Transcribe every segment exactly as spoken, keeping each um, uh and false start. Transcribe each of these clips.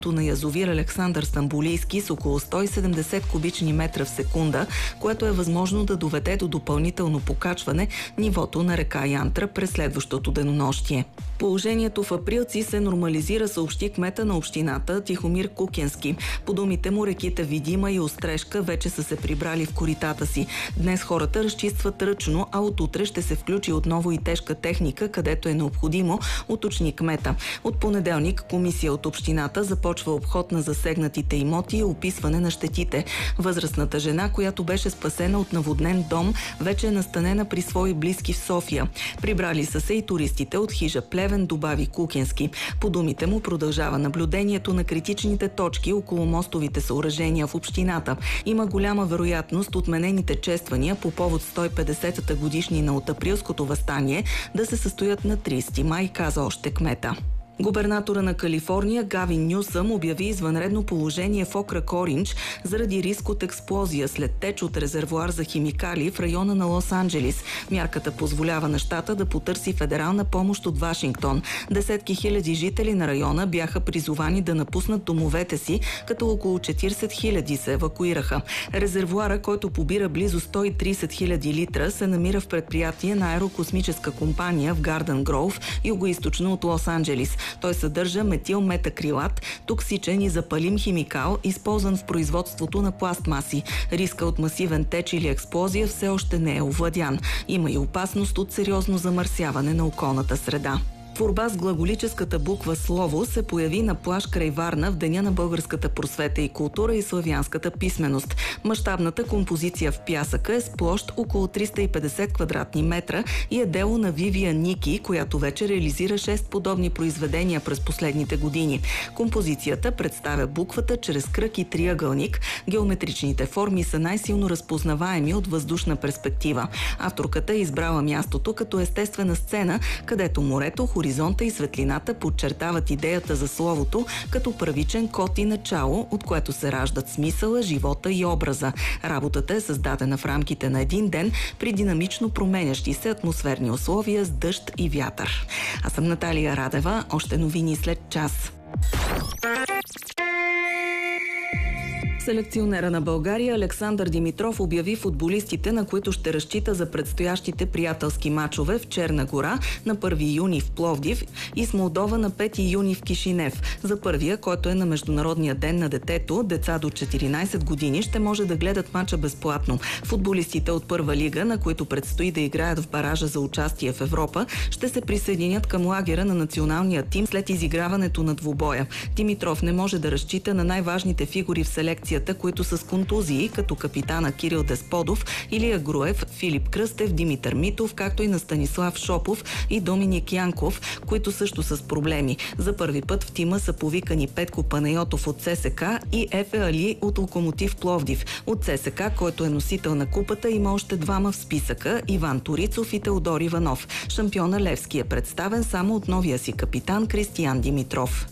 на язовир Александър Стамболийски с около сто и седемдесет кубични метра в секунда, което е възможно да доведе до допълнително покачване нивото на река Янтра през следващото денонощие. Положението в Априлци се нормализира, съобщи кмета на общината Тихомир Кукенски. По думите му, реките Видима и Острешка вече са се прибрали в коритата си. Днес хората разчистват ръчно, а от утре ще се включи отново и тежка техника, където е необходимо, уточни кмета. От понеделник комисия от общината започва обход на засегнатите имоти и описване на щетите. Възрастната жена, която беше спасена от наводнен дом, вече е настанена при свои близки в София. Прибрали са се и туристите от хижа Плевен, добави Кукенски. По думите му продължава наблюдението на критичните точки около мостовите съоръжения в общината. Има голяма вероятност отменените чествания по повод сто и петдесетата годишнина от Априлското въстание да се състоят на тридесети май, каза още кмета. Губернатора на Калифорния Гавин Нюсъм обяви извънредно положение в окръг Оринч заради риск от експлозия след теч от резервоар за химикали в района на Лос-Анджелис. Мярката позволява на щата да потърси федерална помощ от Вашингтон. Десетки хиляди жители на района бяха призовани да напуснат домовете си, като около четиридесет хиляди се евакуираха. Резервоара, който побира близо сто и тридесет хиляди литра, се намира в предприятие на аерокосмическа компания в Гарден Гроув, югоизточно от Лос-Анджелис. Той съдържа метилметакрилат, токсичен и запалим химикал, използван в производството на пластмаси. Риска от масивен теч или експлозия все още не е овладян. Има и опасност от сериозно замърсяване на околната среда. Творба с глаголическата буква Слово се появи на плаж край Варна в Деня на българската просвета и култура и славянската писменост. Мащабната композиция в пясъка е с площ около триста и петдесет квадратни метра и е дело на Вивия Ники, която вече реализира шест подобни произведения през последните години. Композицията представя буквата чрез кръг и триъгълник. Геометричните форми са най-силно разпознаваеми от въздушна перспектива. Авторката е избрала мястото като естествена сцена, където морето, хоризонта и светлината подчертават идеята за словото като първичен код и начало, от което се раждат смисъла, живота и образа. Работата е създадена в рамките на един ден при динамично променящи се атмосферни условия с дъжд и вятър. Аз съм Наталия Радева. Още новини след час. Селекционера на България Александър Димитров обяви футболистите, на които ще разчита за предстоящите приятелски мачове в Черна гора на първи юни в Пловдив и с Молдова на пети юни в Кишинев. За първия, който е на Международния ден на детето, деца до четиринадесет години ще може да гледат мача безплатно. Футболистите от първа лига, на които предстои да играят в баража за участие в Европа, ще се присъединят към лагера на националния тим след изиграването на двубоя. Димитров не може да разчита на най-важните фигури в селекция, които са с контузии, като капитана Кирил Десподов, Илия Груев, Филип Кръстев, Димитър Митов, както и на Станислав Шопов и Доминик Янков, които също са с проблеми. За първи път в тима са повикани Петко Панайотов от ЦСКА и Ефе Али от Локомотив Пловдив. От ЦСКА, който е носител на купата, има още двама в списъка – Иван Торицов и Теодор Иванов. Шампиона Левски е представен само от новия си капитан Кристиян Димитров.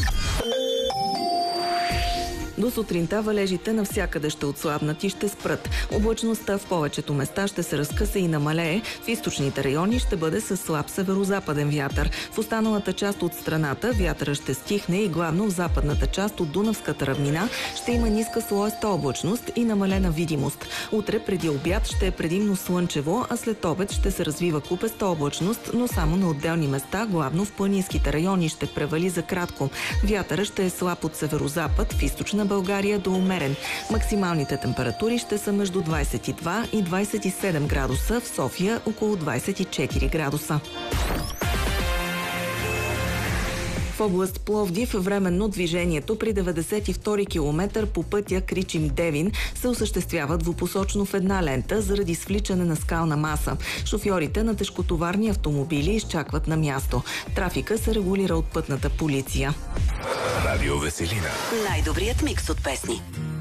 До сутринта валежите навсякъде ще отслабнат и ще спрат. Облачността в повечето места ще се разкъса и намалее. В източните райони ще бъде със слаб северозападен вятър. В останалата част от страната вятъра ще стихне и главно в западната част от Дунавската равнина ще има ниска слоеста облачност и намалена видимост. Утре преди обяд ще е предимно слънчево, а след обед ще се развива купеста облачност, но само на отделни места, главно в планинските райони, ще превали за кратко. Вятъра ще е слаб от северозапад, в източна България до умерен. Максималните температури ще са между двадесет и два и двадесет и седем градуса, в София около двадесет и четири градуса. В област Пловдив временно движението при деветдесет и втори километър по пътя Кричим-Девин се осъществява двупосочно в една лента заради свличане на скална маса. Шофьорите на тежкотоварни автомобили изчакват на място. Трафика се регулира от пътната полиция. Радио Веселина. Най-добрият микс от песни.